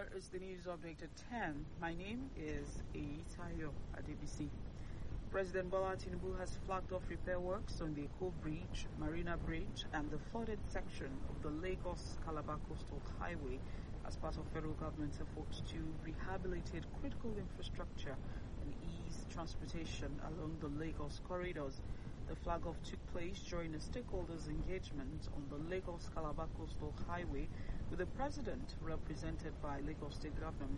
Here is the news update at 10. My name is Eitayo Adebisi. President Bola Tinubu has flagged off repair works on the Eko Bridge, Marina Bridge, and the flooded section of the Lagos-Calabar Coastal Highway as part of federal government's efforts to rehabilitate critical infrastructure and ease transportation along the Lagos corridors. The flag-off took place during a stakeholders' engagement on the Lagos-Calabar Coastal Highway with the President, represented by Lagos State Governor